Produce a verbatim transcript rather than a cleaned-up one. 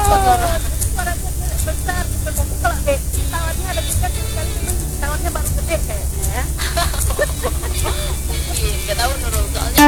suaranya besar gitu. Mungkin kalau dek pesawatnya ada tiga kali pesawatnya baru gede kayaknya ya. Iya, nggak tahu Nurul soalnya